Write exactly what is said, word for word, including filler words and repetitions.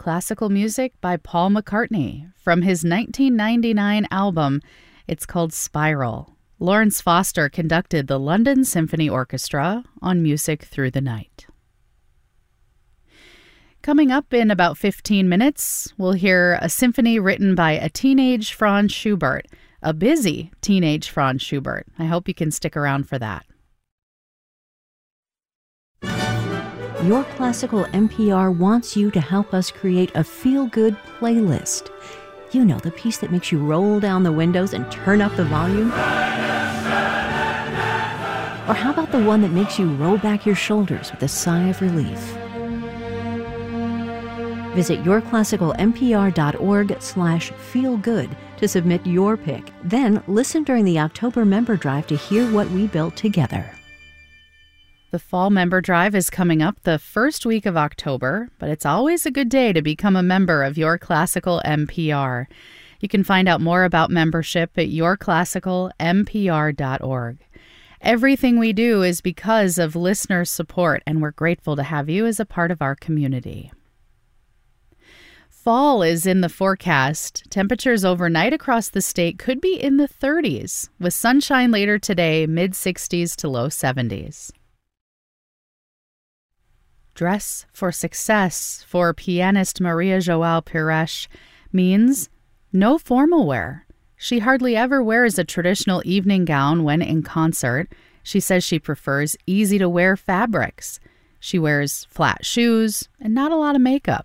classical music by Paul McCartney from his nineteen ninety-nine album. It's called Spiral. Lawrence Foster conducted the London Symphony Orchestra on Music Through the Night. Coming up in about fifteen minutes, we'll hear a symphony written by a teenage Franz Schubert, a busy teenage Franz Schubert. I hope you can stick around for that. Your Classical N P R wants you to help us create a feel-good playlist. You know, the piece that makes you roll down the windows and turn up the volume? Or how about the one that makes you roll back your shoulders with a sigh of relief? Visit yourclassicalnpr.org slash feelgood to submit your pick. Then listen during the October member drive to hear what we built together. The Fall Member Drive is coming up the first week of October, but it's always a good day to become a member of Your Classical N P R. You can find out more about membership at your classical n p r dot org. Everything we do is because of listener support, and we're grateful to have you as a part of our community. Fall is in the forecast. Temperatures overnight across the state could be in the thirties, with sunshine later today, mid-sixties to low seventies. Dress for Success for pianist Maria Joao Pires means no formal wear. She hardly ever wears a traditional evening gown when in concert. She says she prefers easy-to-wear fabrics. She wears flat shoes and not a lot of makeup.